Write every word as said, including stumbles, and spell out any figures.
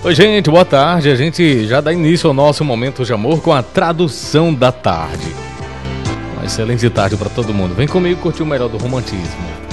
Oi, gente, boa tarde. A gente já dá início ao nosso Momento de Amor com a tradução da tarde. Uma excelente tarde para todo mundo. Vem comigo curtir o melhor do romantismo.